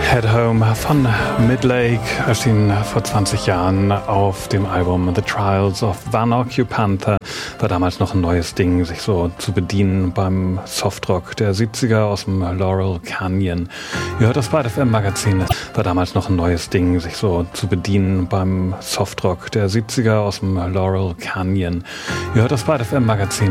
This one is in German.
Head Home von Midlake erschien vor 20 Jahren auf dem Album The Trials of One Occupanther. War damals noch ein neues Ding, sich so zu bedienen beim Softrock der 70er aus dem Laurel Canyon. Ihr hört das bei FM Magazin. War damals noch ein neues Ding, sich so zu bedienen beim Softrock der 70er aus dem Laurel Canyon. Ihr hört das bei FM Magazin.